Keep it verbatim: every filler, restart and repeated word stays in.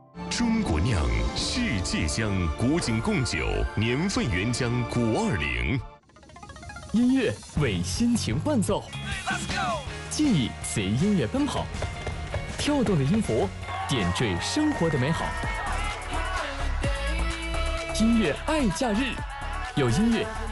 中国酿，世界香，古井贡酒，年份原浆古二零。 音乐为心情伴奏，记忆随音乐奔跑，跳动的音符点缀生活的美好。音乐爱假日，有音乐